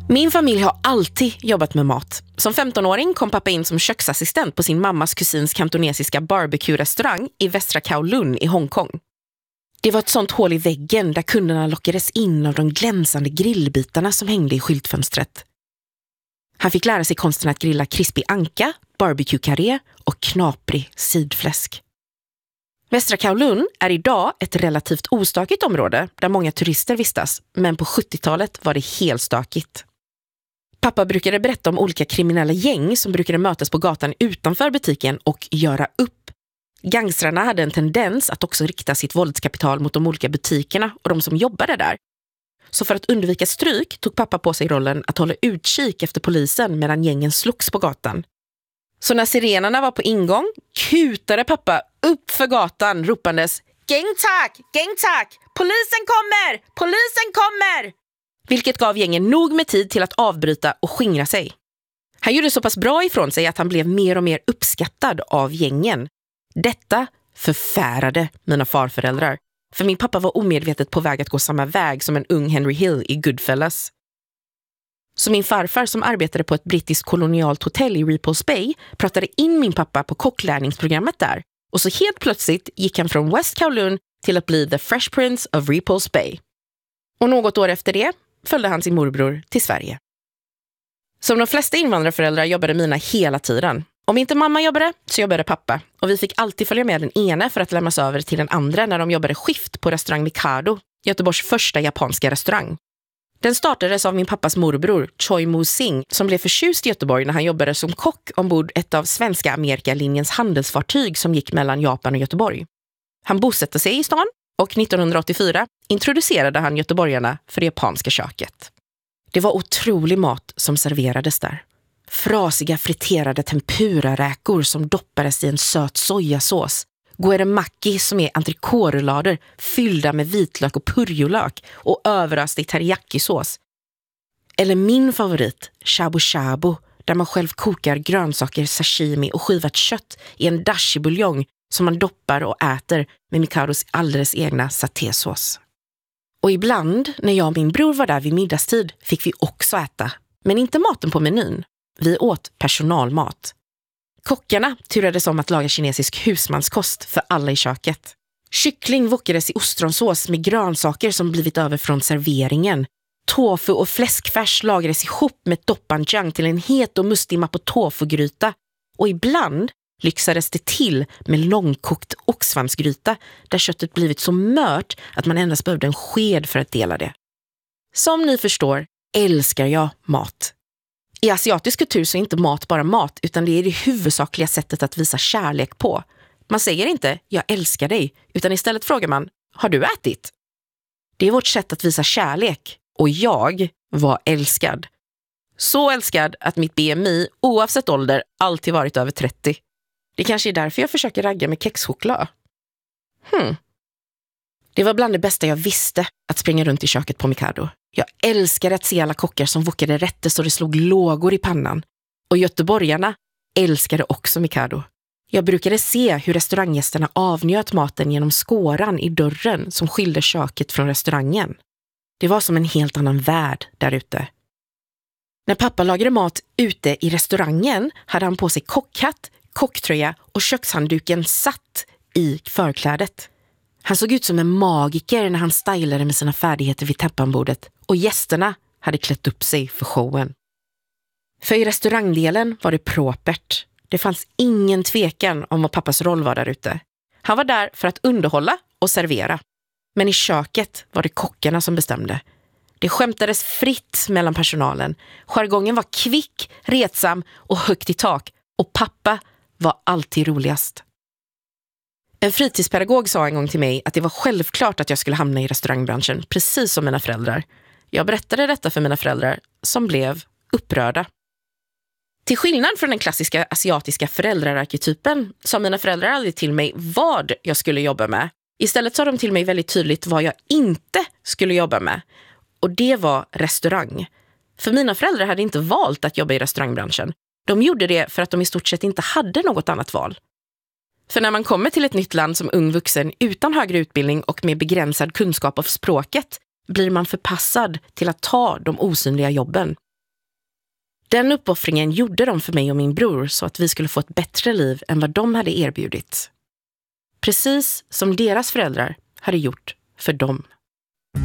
Min familj har alltid jobbat med mat. Som 15-åring kom pappa in som köksassistent på sin mammas kusins kantonesiska barbecue-restaurang i Västra Kowloon i Hongkong. Det var ett sånt hål i väggen där kunderna lockades in av de glänsande grillbitarna som hängde i skyltfönstret. Han fick lära sig konsten att grilla krispig anka, barbecue-karré och knaprig sidfläsk. Västra Kowloon är idag ett relativt ostakigt område där många turister vistas, men på 70-talet var det helt stakigt. Pappa brukade berätta om olika kriminella gäng som brukade mötas på gatan utanför butiken och göra upp. Gangstrarna hade en tendens att också rikta sitt våldskapital mot de olika butikerna och de som jobbade där. Så för att undvika stryk tog pappa på sig rollen att hålla utkik efter polisen medan gängen slogs på gatan. Så när sirenerna var på ingång kutade pappa upp för gatan ropandes "Gängtack! Gängtack! Polisen kommer! Polisen kommer!" Vilket gav gängen nog med tid till att avbryta och skingra sig. Han gjorde så pass bra ifrån sig att han blev mer och mer uppskattad av gängen. Detta förfärade mina farföräldrar. För min pappa var omedvetet på väg att gå samma väg som en ung Henry Hill i Goodfellas. Så min farfar som arbetade på ett brittiskt kolonialt hotell i Repulse Bay pratade in min pappa på kocklärningsprogrammet där. Och så helt plötsligt gick han från West Kowloon till att bli The Fresh Prince of Repulse Bay. Och något år efter det följde han sin morbror till Sverige. Som de flesta invandrarföräldrar jobbade mina hela tiden. Om inte mamma jobbade så jobbade pappa. Och vi fick alltid följa med den ena för att lämnas över till den andra när de jobbade skift på restaurang Mikado, Göteborgs första japanska restaurang. Den startades av min pappas morbror, Choi Moo-sing, som blev förtjust i Göteborg när han jobbade som kock ombord ett av svenska Amerikalinjens handelsfartyg som gick mellan Japan och Göteborg. Han bosatte sig i stan och 1984 introducerade han göteborgarna för det japanska köket. Det var otrolig mat som serverades där. Frasiga friterade tempura-räkor som doppades i en söt sojasås. Goeremaki som är entrecote-rullader fyllda med vitlök och purjolök och överöst i teriyaki-sås. Eller min favorit, shabu shabu, där man själv kokar grönsaker, sashimi och skivat kött i en dashi-buljong som man doppar och äter med Mikados alldeles egna satésås. Och ibland, när jag och min bror var där vid middagstid, fick vi också äta. Men inte maten på menyn. Vi åt personalmat. Kockarna turades om att laga kinesisk husmanskost för alla i köket. Kyckling wokades i ostronsås med grönsaker som blivit över från serveringen. Tofu och fläskfärs lagades ihop med doppanjang till en het och mustig mapo tofu-gryta. Och ibland lyxades det till med långkokt oxsvansgryta där köttet blivit så mört att man endast behövde en sked för att dela det. Som ni förstår älskar jag mat. I asiatisk kultur så är inte mat bara mat utan det är det huvudsakliga sättet att visa kärlek på. Man säger inte "jag älskar dig" utan istället frågar man "har du ätit?" Det är vårt sätt att visa kärlek och jag var älskad. Så älskad att mitt BMI oavsett ålder alltid varit över 30. Det kanske är därför jag försöker ragga med kexchoklad. Det var bland det bästa jag visste att springa runt i köket på Mikado. Jag älskade att se alla kockar som wokade rätter så det slog lågor i pannan. Och göteborgarna älskade också Mikado. Jag brukade se hur restauranggästerna avnjöt maten genom skåran i dörren som skilde köket från restaurangen. Det var som en helt annan värld där ute. När pappa lagade mat ute i restaurangen hade han på sig kockhatt, kocktröja och kökshandduken satt i förklädet. Han såg ut som en magiker när han stylade med sina färdigheter vid täppanbordet och gästerna hade klätt upp sig för showen. För i restaurangdelen var det propert. Det fanns ingen tvekan om vad pappas roll var där ute. Han var där för att underhålla och servera. Men i köket var det kockarna som bestämde. Det skämtades fritt mellan personalen. Jargongen var kvick, retsam och högt i tak. Och pappa var alltid roligast. En fritidspedagog sa en gång till mig att det var självklart att jag skulle hamna i restaurangbranschen, precis som mina föräldrar. Jag berättade detta för mina föräldrar, som blev upprörda. Till skillnad från den klassiska asiatiska föräldraarketypen sa mina föräldrar aldrig till mig vad jag skulle jobba med. Istället sa de till mig väldigt tydligt vad jag inte skulle jobba med. Och det var restaurang. För mina föräldrar hade inte valt att jobba i restaurangbranschen. De gjorde det för att de i stort sett inte hade något annat val. För när man kommer till ett nytt land som ung vuxen utan högre utbildning och med begränsad kunskap av språket blir man förpassad till att ta de osynliga jobben. Den uppoffringen gjorde de för mig och min bror så att vi skulle få ett bättre liv än vad de hade erbjudit. Precis som deras föräldrar hade gjort för dem.